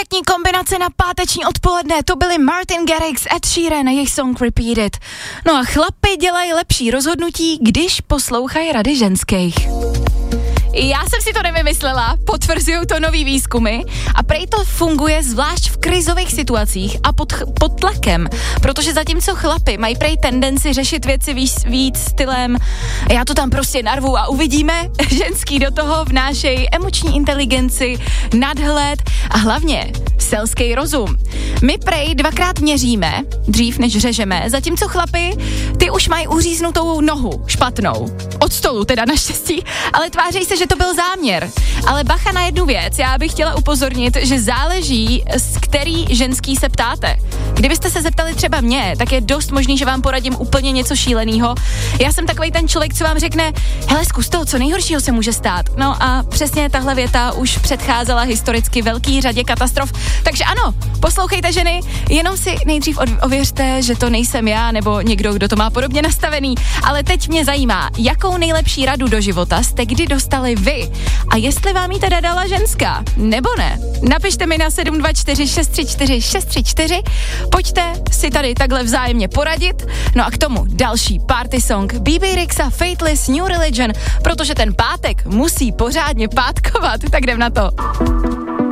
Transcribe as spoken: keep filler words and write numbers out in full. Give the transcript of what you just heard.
Perfektní kombinace na páteční odpoledne, to byly Martin Garrix, Ed Sheeran a jejich song Repeat It. No a chlapi dělají lepší rozhodnutí, když poslouchají rady ženských. Já jsem si to nevymyslela, potvrzují to nový výzkumy a prej to funguje zvlášť v krizových situacích a pod, pod tlakem, protože zatímco chlapi mají prej tendenci řešit věci víc, víc stylem já to tam prostě narvu a uvidíme, ženský do toho vnášejí emoční inteligenci, nadhled a hlavně selský rozum. My prej dvakrát měříme, dřív než řežeme, zatímco chlapi, ty už mají uříznutou nohu, špatnou, od stolu teda naštěstí, ale tváří se, že to byl záměr. Ale bacha na jednu věc, já bych chtěla upozornit, že záleží, z který ženský se ptáte. Kdybyste se zeptali třeba mě, tak je dost možný, že vám poradím úplně něco šílenýho. Já jsem takovej ten člověk, co vám řekne, hele, zkus to, co nejhoršího se může stát. No a přesně tahle věta už předcházela historicky velký řadě katastrof. Takže ano, poslouchejte ženy, jenom si nejdřív ověřte, že to nejsem já nebo někdo, kdo to má podobně nastavený. Ale teď mě zajímá, jakou nejlepší radu do života jste kdy dostali vy a jestli vám ji teda dala ženská, nebo ne. Napište mi na sedm dva čtyři šest tři čtyři šest tři čtyři, pojďte si tady takhle vzájemně poradit, no a k tomu další party song bé bé Rexa, Faithless, New Religion, protože ten pátek musí pořádně pátkovat, tak jdem na to.